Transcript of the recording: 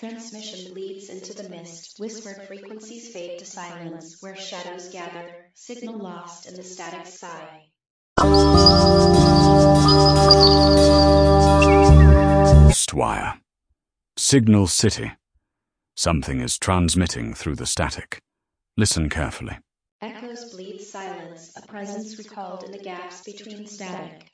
Transmission bleeds into the mist, whispered frequencies fade to silence, where shadows gather, signal lost in the static sigh. Wire. Signal City. Something is transmitting through the static. Listen carefully. Echoes bleed silence, a presence recalled in the gaps between static.